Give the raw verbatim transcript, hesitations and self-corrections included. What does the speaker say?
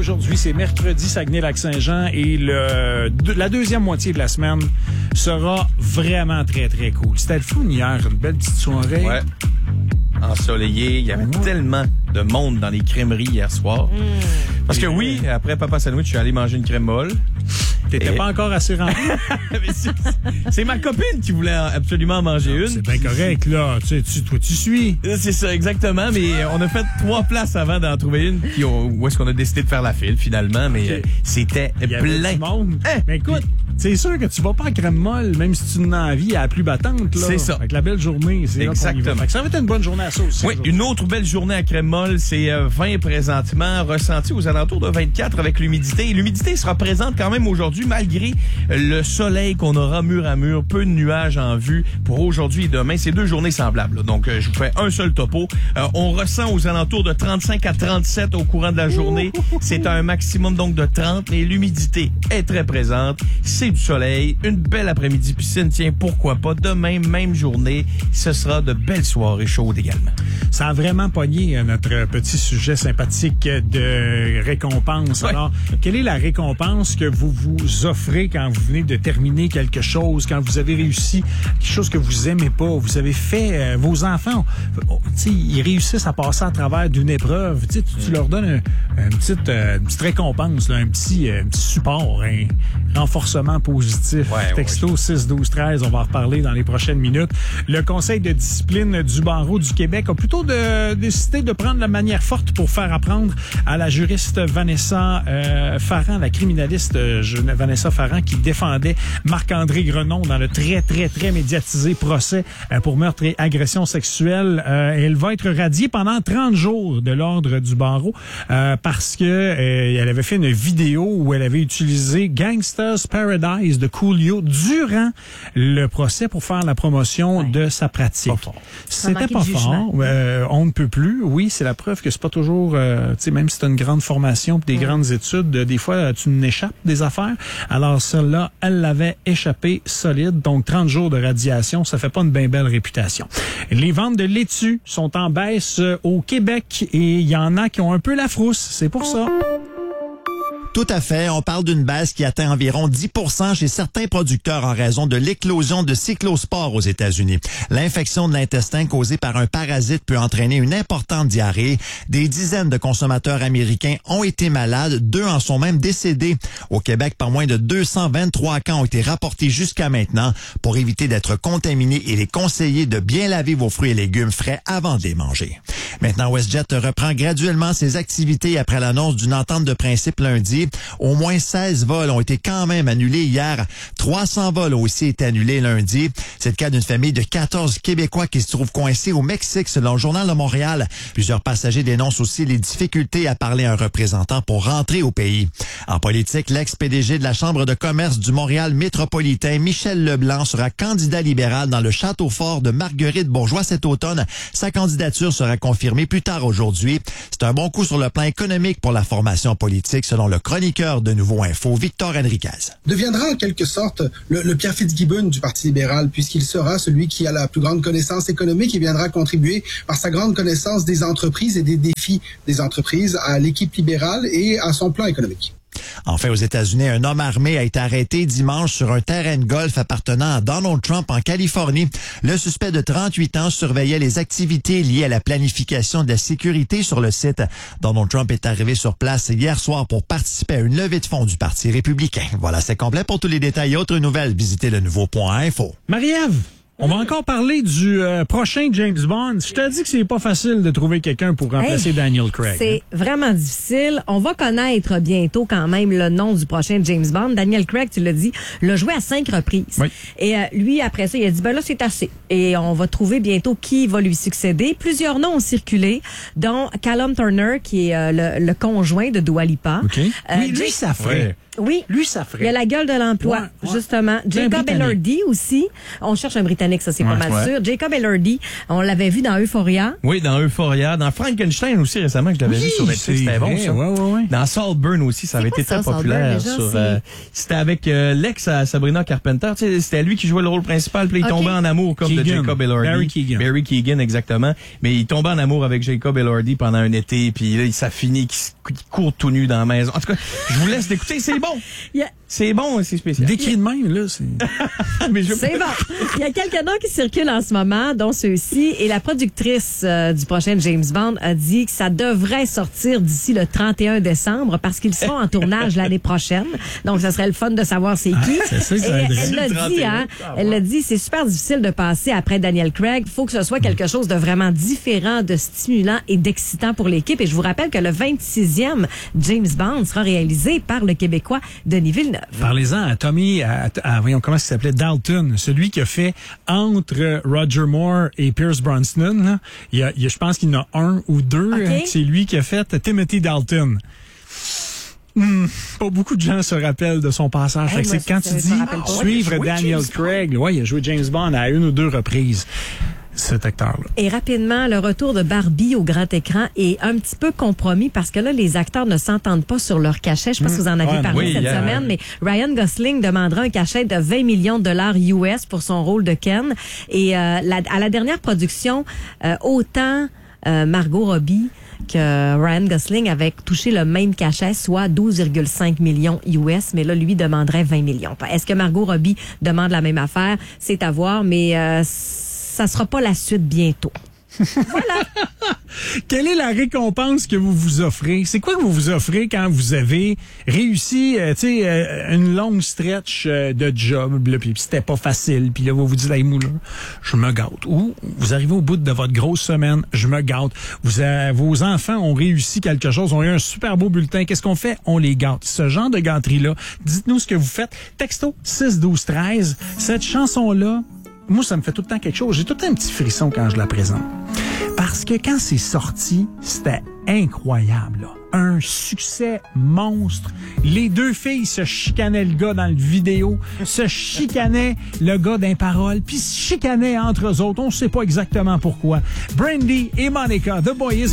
aujourd'hui, c'est mercredi, Saguenay-Lac-Saint-Jean, et le, de, la deuxième moitié de la semaine sera vraiment très, très cool. C'était le fun hier, une belle petite soirée. Ouais. Ensoleillé. Il y avait ouais. tellement de monde dans les crèmeries hier soir. Mmh. Parce que oui, après Papa Sandwich, je suis allé manger une crème molle. T'étais Et... pas encore assez rempli? c'est, c'est ma copine qui voulait absolument manger non, une. C'est bien correct, là. Tu, tu, toi, tu suis. C'est ça, exactement. Mais on a fait trois places avant d'en trouver une. Puis on, où est-ce qu'on a décidé de faire la file, finalement. Mais okay. c'était Il y avait plein. Du monde. Hein? Mais écoute, c'est sûr que tu vas pas à crème molle, même si tu en as envie, à la plus battante, là. C'est ça. Avec la belle journée, c'est exactement. Là qu'on y va. Ça va être une bonne journée à ça aussi. Oui, une autre belle journée à crème molle, c'est vingt présentement, ressenti aux alentours de vingt-quatre avec l'humidité. Et l'humidité sera présente quand même aujourd'hui, malgré le soleil qu'on aura mur à mur, peu de nuages en vue pour aujourd'hui et demain. C'est deux journées semblables, là. Donc, euh, je vous fais un seul topo. Euh, on ressent aux alentours de trente-cinq à trente-sept au courant de la journée. C'est un maximum donc de trente, mais l'humidité est très présente. C'est du soleil, une belle après-midi piscine. Tiens, pourquoi pas? Demain, même journée, ce sera de belles soirées chaudes également. Ça a vraiment pogné euh, notre petit sujet sympathique de récompense. Ouais. Alors, quelle est la récompense que vous vous offrez quand vous venez de terminer quelque chose, quand vous avez réussi quelque chose que vous aimez pas, vous avez fait, euh, vos enfants, oh, tu sais, ils réussissent à passer à travers d'une épreuve, tu sais, tu leur donnes un, une, petite, euh, une petite récompense, là, un petit, euh, un petit support, un renforcement positif. Ouais, Texto ouais. six douze treize, on va en reparler dans les prochaines minutes. Le Conseil de discipline du barreau du Québec a plutôt de, décidé de prendre la manière forte pour faire apprendre à la juriste Vanessa euh, Farran, la criminaliste euh, Vanessa Farran, qui défendait Marc-André Grenon dans le très, très, très médiatisé procès euh, pour meurtre et agression sexuelle. Euh, elle va être radiée pendant trente jours de l'ordre du barreau euh, parce que euh, elle avait fait une vidéo où elle avait utilisé Gangsta's Paradise de Coolio durant le procès pour faire la promotion ouais. de sa pratique. Pas fort. C'était pas fort. Euh, on ne peut plus. Oui, c'est la preuve que c'est pas toujours, euh, tu sais, même si tu as une grande formation et des ouais. grandes études, des fois, tu n'échappes des affaires. Alors, celle-là, elle l'avait échappé solide. Donc, trente jours de radiation, ça fait pas une bien belle réputation. Les ventes de laitue sont en baisse au Québec et il y en a qui ont un peu la frousse. C'est pour ça. Tout à fait. On parle d'une baisse qui atteint environ dix pour cent chez certains producteurs en raison de l'éclosion de cyclospores aux États-Unis. L'infection de l'intestin causée par un parasite peut entraîner une importante diarrhée. Des dizaines de consommateurs américains ont été malades. Deux en sont même décédés. Au Québec, pas moins de deux cent vingt-trois cas ont été rapportés jusqu'à maintenant. Pour éviter d'être contaminés, il est conseillé de bien laver vos fruits et légumes frais avant de les manger. Maintenant, WestJet reprend graduellement ses activités après l'annonce d'une entente de principe lundi. Au moins seize vols ont été quand même annulés hier. trois cents vols ont aussi été annulés lundi. C'est le cas d'une famille de quatorze Québécois qui se trouvent coincés au Mexique, selon le Journal de Montréal. Plusieurs passagers dénoncent aussi les difficultés à parler à un représentant pour rentrer au pays. En politique, l'ex-P D G de la Chambre de commerce du Montréal métropolitain, Michel Leblanc, sera candidat libéral dans le château fort de Marguerite Bourgeois cet automne. Sa candidature sera confirmée plus tard aujourd'hui. C'est un bon coup sur le plan économique pour la formation politique, selon le chroniqueur de Nouveau Info, Victor Enriquez. Deviendra en quelque sorte le, le Pierre Fitzgibbon du Parti libéral, puisqu'il sera celui qui a la plus grande connaissance économique et viendra contribuer par sa grande connaissance des entreprises et des défis des entreprises à l'équipe libérale et à son plan économique. Enfin, aux États-Unis, un homme armé a été arrêté dimanche sur un terrain de golf appartenant à Donald Trump en Californie. Le suspect de trente-huit ans surveillait les activités liées à la planification de la sécurité sur le site. Donald Trump est arrivé sur place hier soir pour participer à une levée de fonds du Parti républicain. Voilà, c'est complet. Pour tous les détails et autres nouvelles, visitez le nouveau point info. Marie-Ève! On va encore parler du euh, prochain James Bond. Je te dis que c'est pas facile de trouver quelqu'un pour remplacer hey, Daniel Craig. C'est hein? vraiment difficile. On va connaître bientôt quand même le nom du prochain James Bond. Daniel Craig, tu l'as dit, l'a joué à cinq reprises. Oui. Et euh, lui, après ça, il a dit, ben là, c'est assez. Et on va trouver bientôt qui va lui succéder. Plusieurs noms ont circulé, dont Callum Turner, qui est euh, le, le conjoint de Dua Lipa. Okay. Euh, oui, lui, ça ferait. Oui. Lui, ça ferait. Il a la gueule de l'emploi, ouais, ouais. justement. Jacob Elordi aussi. On cherche un Britannique Titanic, ça c'est Ouais, pas mal ouais. sûr. Jacob Elordi, on l'avait vu dans Euphoria. Oui, dans Euphoria, dans Frankenstein aussi récemment, que je l'avais Oui, vu sur Netflix, c'est c'était bon vrai, ça. ouais, ouais, ouais. Dans Saltburn aussi, ça avait quoi été ça, très Saltburn, populaire. déjà, sur, c'est- euh, c'était avec euh, l'ex à Sabrina Carpenter, tu sais, c'était lui qui jouait le rôle principal, puis il Ok. tombait en amour comme de Keegan. Jacob Elordi. Barry Keegan. Barry Keegan, exactement. Mais il tombait en amour avec Jacob Elordi pendant un été, puis là, ça finit qu'il s- qu'il court tout nu dans la maison. En tout cas, je vous laisse l'écouter, c'est bon. Il y a- C'est bon, c'est spécial. Décrit de même, là, c'est... Mais je- C'est bon. Il y a quelques noms qui circulent en ce moment, dont ceux-ci. Et la productrice euh, du prochain James Bond a dit que ça devrait sortir d'ici le trente et un décembre parce qu'ils seront en tournage l'année prochaine. Donc, ça serait le fun de savoir c'est qui. c'est ça que ça Et aiderait. elle l'a dit, trente et un. hein. Elle l'a dit, c'est super difficile de passer après Daniel Craig. Il faut que ce soit quelque chose de vraiment différent, de stimulant et d'excitant pour l'équipe. Et je vous rappelle que le vingt-sixième James Bond sera réalisé par le Québécois Denis Villeneuve. Parlez-en à Tommy, à, à- voyons, comment il s'appelait, Dalton, celui qui a fait entre Roger Moore et Pierce Brosnan, là. Il y a, il y a- je pense qu'il y en a un ou deux. Ok. hein, C'est lui qui a fait Timothy Dalton. Hmm, pas beaucoup de gens se rappellent de son passage. Hey, Fait que moi, c'est quand je- tu je dis me rappelle pas. suivre Ouais, il a joué Daniel James Craig, ouais, il a joué James Bond à une ou deux reprises, cet acteur-là. Et rapidement, le retour de Barbie au grand écran est un petit peu compromis parce que là, les acteurs ne s'entendent pas sur leur cachet. Je sais pas si vous en avez Ouais, parlé oui, cette yeah. semaine, mais Ryan Gosling demandera un cachet de vingt millions de dollars U S pour son rôle de Ken. Et euh, la- à la dernière production, euh, autant euh, Margot Robbie que Ryan Gosling avait touché le même cachet, soit douze virgule cinq millions U S, mais là, lui demanderait vingt millions. Est-ce que Margot Robbie demande la même affaire? C'est à voir, mais euh, ça sera pas la suite bientôt. Quelle est la récompense que vous vous offrez? C'est quoi que vous vous offrez quand vous avez réussi, euh, tu sais, euh, une longue stretch euh, de job, là, puis c'était pas facile, puis là, vous vous dites, hey, moulin, je me gâte. Ou vous arrivez au bout de votre grosse semaine, je me gâte. Vous, euh, vos enfants ont réussi quelque chose, ont eu un super beau bulletin. Qu'est-ce qu'on fait? On les gâte. Ce genre de gâterie-là, dites-nous ce que vous faites. Texto six douze treize. Cette chanson-là, moi, ça me fait tout le temps quelque chose. J'ai tout le temps un petit frisson quand je la présente. Parce que quand c'est sorti, c'était incroyable, là. Un succès monstre. Les deux filles se chicanaient le gars dans le vidéo, se chicanaient le gars d'un parole, puis se chicanaient entre eux autres. On ne sait pas exactement pourquoi. Brandy et Monica, The Boy Is